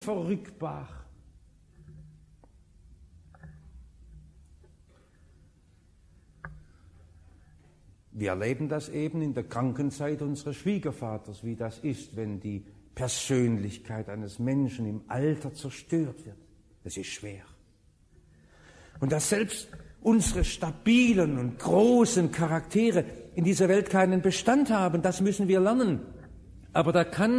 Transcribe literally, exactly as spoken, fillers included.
unverrückbar. Wir erleben das eben in der Krankenzeit unseres Schwiegervaters, wie das ist, wenn die Persönlichkeit eines Menschen im Alter zerstört wird. Das ist schwer. Und dass selbst unsere stabilen und großen Charaktere in dieser Welt keinen Bestand haben, das müssen wir lernen. Aber da kann